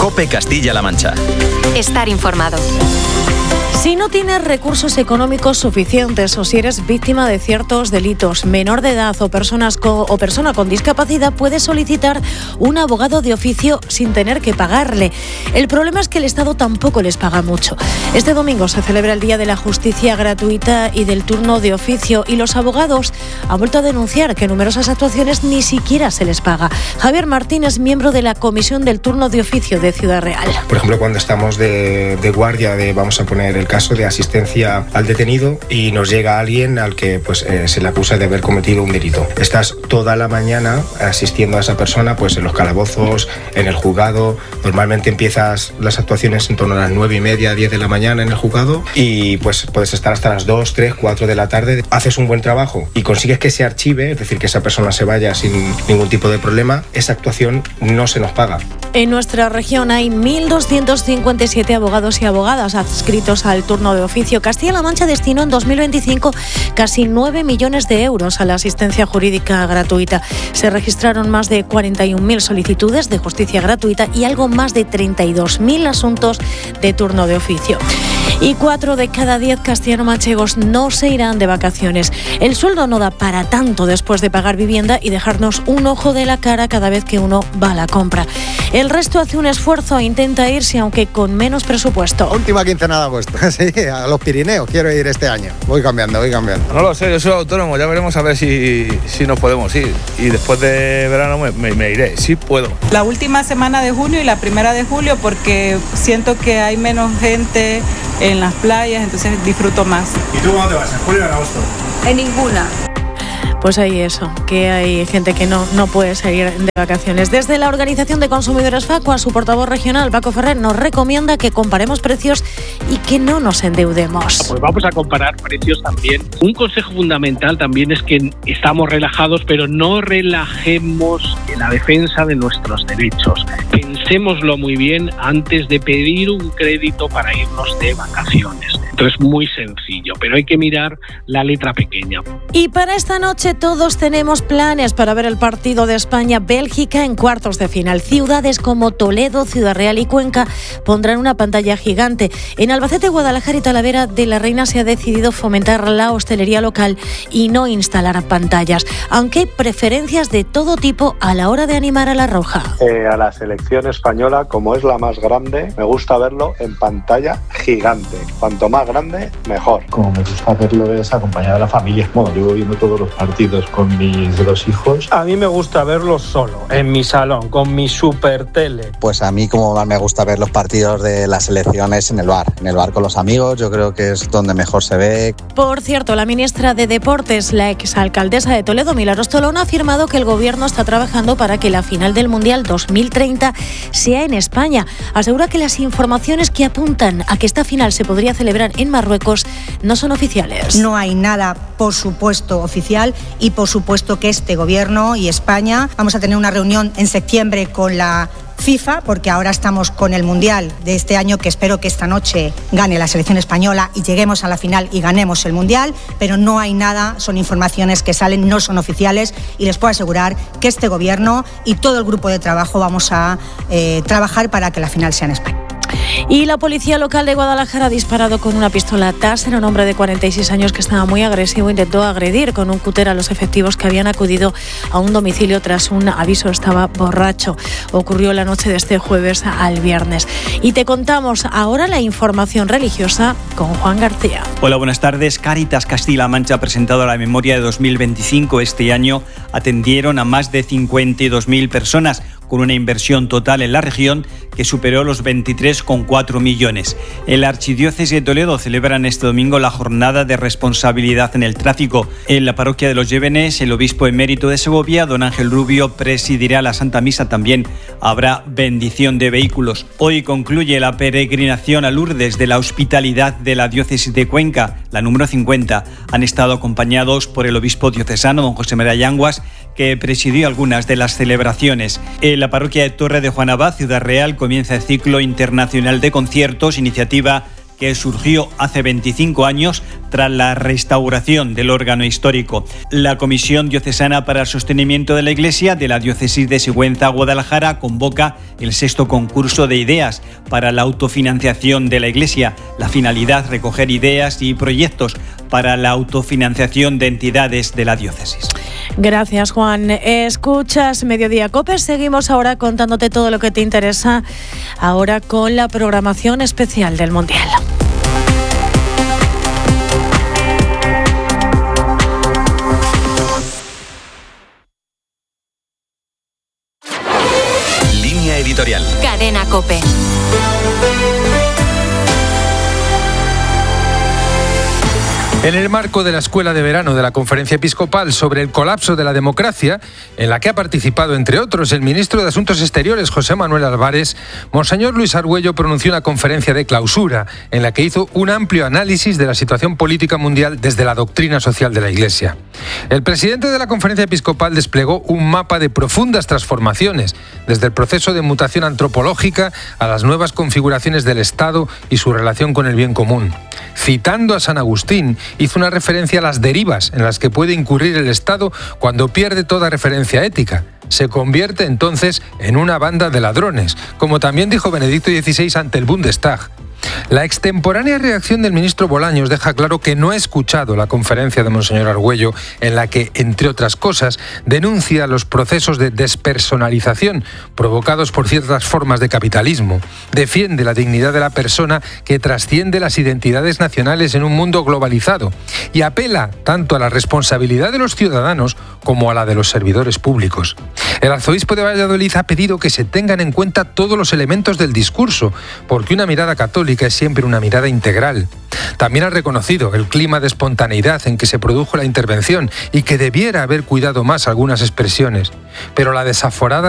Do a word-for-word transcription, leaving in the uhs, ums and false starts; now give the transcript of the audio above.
COPE Castilla-La Mancha. Estar informado. Si no tienes recursos económicos suficientes o si eres víctima de ciertos delitos, menor de edad o, personas con, o persona con discapacidad, puedes solicitar un abogado de oficio sin tener que pagarle. El problema es que el Estado tampoco les paga mucho. Este domingo se celebra el Día de la Justicia Gratuita y del Turno de Oficio y los abogados han vuelto a denunciar que en numerosas actuaciones ni siquiera se les paga. Javier Martín es miembro de la Comisión del Turno de Oficio de Ciudad Real. Por ejemplo, cuando estamos de, de guardia, de vamos a poner el caso de asistencia al detenido y nos llega alguien al que pues eh, se le acusa de haber cometido un delito. Estás toda la mañana asistiendo a esa persona pues en los calabozos, en el juzgado. Normalmente empiezas las actuaciones en torno a las nueve y media, diez de la mañana en el juzgado y pues puedes estar hasta las dos, tres, cuatro de la tarde. Haces un buen trabajo y consigues que se archive, es decir, que esa persona se vaya sin ningún tipo de problema. Esa actuación no se nos paga. En nuestra región hay mil doscientos cincuenta y siete abogados y abogadas adscritos al turno de oficio. Castilla-La Mancha destinó en dos mil veinticinco casi nueve millones de euros a la asistencia jurídica gratuita. Se registraron más de cuarenta y un mil solicitudes de justicia gratuita y algo más de treinta y dos mil asuntos de turno de oficio. Y cuatro de cada diez castellano-manchegos no se irán de vacaciones. El sueldo no da para tanto después de pagar vivienda y dejarnos un ojo de la cara cada vez que uno va a la compra. El resto hace un esfuerzo e intenta irse, aunque con menos presupuesto. Última quincena de agosto, sí, a los Pirineos quiero ir este año. Voy cambiando, voy cambiando. No lo sé, yo soy autónomo, ya veremos a ver si, si nos podemos ir. Y después de verano me, me, me iré, sí puedo. La última semana de junio y la primera de julio, porque siento que hay menos gente en las playas, entonces disfruto más. ¿Y tú cómo te vas? ¿En julio o en agosto? En ninguna. Pues hay eso, que hay gente que no, no puede salir de vacaciones. Desde la Organización de Consumidores Facua, su portavoz regional, Paco Ferrer, nos recomienda que comparemos precios y que no nos endeudemos. Pues vamos a comparar precios también. Un consejo fundamental también es que estamos relajados, pero no relajemos en la defensa de nuestros derechos. Pensémoslo muy bien antes de pedir un crédito para irnos de vacaciones. Entonces, muy sencillo, pero hay que mirar la letra pequeña. Y para esta noche todos tenemos planes para ver el partido de España-Bélgica en cuartos de final. Ciudades como Toledo, Ciudad Real y Cuenca pondrán una pantalla gigante. En Albacete, Guadalajara y Talavera de la Reina se ha decidido fomentar la hostelería local y no instalar pantallas, aunque hay preferencias de todo tipo a la hora de animar a la roja. Eh, a la selección española, como es la más grande, me gusta verlo en pantalla gigante. Cuanto más grande, mejor. Como me gusta verlo es acompañado de la familia. Bueno, llevo viendo todos los partidos con mis dos hijos. A mí me gusta verlo solo, en mi salón, con mi super tele. Pues a mí como más me gusta ver los partidos de las selecciones en el bar. En el bar con los amigos, yo creo que es donde mejor se ve. Por cierto, la ministra de Deportes, la exalcaldesa de Toledo, Milagros Tolón, ha afirmado que el gobierno está trabajando para que la final del Mundial dos mil treinta sea en España. Asegura que las informaciones que apuntan a que esta final se podría celebrar en Marruecos no son oficiales. No hay nada, por supuesto, oficial y por supuesto que este gobierno y España vamos a tener una reunión en septiembre con la FIFA, porque ahora estamos con el Mundial de este año, que espero que esta noche gane la selección española y lleguemos a la final y ganemos el Mundial, pero no hay nada, son informaciones que salen, no son oficiales y les puedo asegurar que este gobierno y todo el grupo de trabajo vamos a eh, trabajar para que la final sea en España. Y la policía local de Guadalajara ha disparado con una pistola Taser a un hombre de cuarenta y seis años que estaba muy agresivo. Intentó agredir con un cúter a los efectivos que habían acudido a un domicilio tras un aviso. Estaba borracho. Ocurrió la noche de este jueves al viernes. Y te contamos ahora la información religiosa con Juan García. Hola, buenas tardes. Cáritas Castilla-La Mancha ha presentado la memoria de dos mil veinticinco. Este año atendieron a más de cincuenta y dos mil personas, con una inversión total en la región que superó los veintitrés coma cuatro millones. En la Archidiócesis de Toledo celebran este domingo la jornada de responsabilidad en el tráfico. En la parroquia de los Llévenes, el obispo emérito de Segovia, don Ángel Rubio, presidirá la Santa Misa. También habrá bendición de vehículos. Hoy concluye la peregrinación a Lourdes de la Hospitalidad de la Diócesis de Cuenca, la número cincuenta. Han estado acompañados por el obispo diocesano, don José María Yanguas, que presidió algunas de las celebraciones. En la parroquia de Torre de Juan Abad, Ciudad Real, comienza el ciclo internacional de conciertos, iniciativa que surgió hace veinticinco años tras la restauración del órgano histórico. La Comisión Diocesana para el Sostenimiento de la Iglesia de la Diócesis de Sigüenza-Guadalajara convoca el sexto concurso de ideas para la autofinanciación de la Iglesia. La finalidad, recoger ideas y proyectos para la autofinanciación de entidades de la diócesis. Gracias, Juan. Escuchas Mediodía COPE. Seguimos ahora contándote todo lo que te interesa, ahora con la programación especial del Mundial. Línea editorial. Cadena COPE. En el marco de la Escuela de Verano de la Conferencia Episcopal sobre el colapso de la democracia, en la que ha participado, entre otros, el ministro de Asuntos Exteriores, José Manuel Álvarez, Monseñor Luis Argüello pronunció una conferencia de clausura en la que hizo un amplio análisis de la situación política mundial desde la doctrina social de la Iglesia. El presidente de la Conferencia Episcopal desplegó un mapa de profundas transformaciones, desde el proceso de mutación antropológica a las nuevas configuraciones del Estado y su relación con el bien común. Citando a San Agustín, hizo una referencia a las derivas en las que puede incurrir el Estado cuando pierde toda referencia ética. Se convierte entonces en una banda de ladrones, como también dijo Benedicto dieciséis ante el Bundestag. La extemporánea reacción del ministro Bolaños deja claro que no ha escuchado la conferencia de Monseñor Argüello, en la que, entre otras cosas, denuncia los procesos de despersonalización provocados por ciertas formas de capitalismo, defiende la dignidad de la persona que trasciende las identidades nacionales en un mundo globalizado y apela tanto a la responsabilidad de los ciudadanos como a la de los servidores públicos. El arzobispo de Valladolid ha pedido que se tengan en cuenta todos los elementos del discurso, porque una mirada católica es siempre una mirada integral. También ha reconocido el clima de espontaneidad en que se produjo la intervención y que debiera haber cuidado más algunas expresiones, pero la desaforada